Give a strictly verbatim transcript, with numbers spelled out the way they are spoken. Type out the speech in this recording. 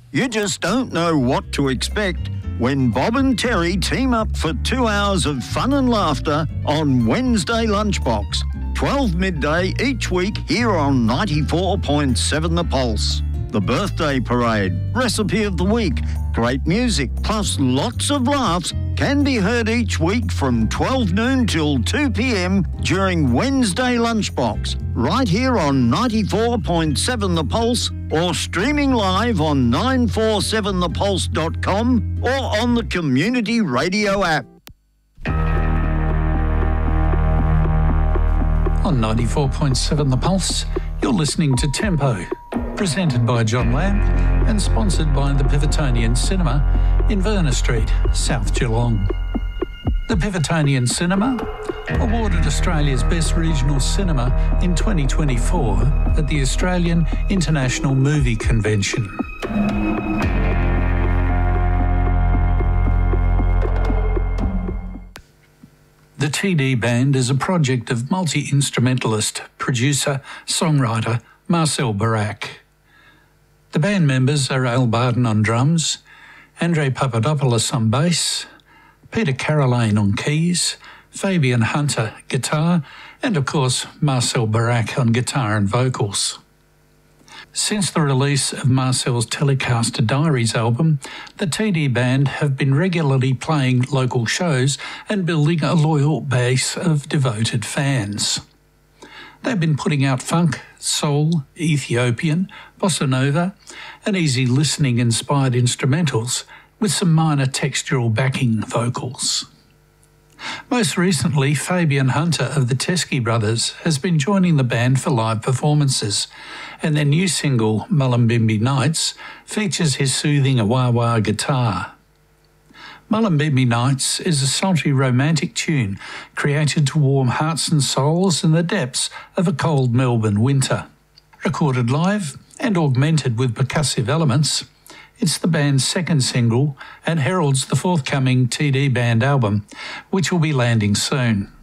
You just don't know what to expect when Bob and Terry team up for two hours of fun and laughter on Wednesday Lunchbox, twelve midday each week here on ninety-four point seven The Pulse. The birthday parade, recipe of the week, great music, plus lots of laughs can be heard each week from twelve noon till two p.m. during Wednesday Lunchbox, right here on ninety-four point seven The Pulse, or streaming live on nine four seven the pulse dot com or on the Community Radio app. On ninety-four point seven The Pulse, you're listening to Tempo, presented by John Lamb and sponsored by the Pivotonian Cinema in Verna Street, South Geelong. The Pivotonian Cinema, awarded Australia's Best Regional Cinema in twenty twenty-four at the Australian International Movie Convention. The T D Band is a project of multi-instrumentalist, producer, songwriter Marcel Barak. The band members are Al Barton on drums, Andre Papadopoulos on bass, Peter Caroline on keys, Fabian Hunter guitar, and of course Marcel Barak on guitar and vocals. Since the release of Marcel's Telecaster Diaries album, the T D Band have been regularly playing local shows and building a loyal base of devoted fans. They've been putting out funk, soul, Ethiopian, bossa nova, and easy listening inspired instrumentals with some minor textural backing vocals. Most recently, Fabian Hunter of the Teskey Brothers has been joining the band for live performances, and their new single, Mullumbimby Nights, features his soothing wah-wah guitar. Mullumbimby Nights is a sultry romantic tune created to warm hearts and souls in the depths of a cold Melbourne winter. Recorded live and augmented with percussive elements, it's the band's second single and heralds the forthcoming T D Band album, which will be landing soon.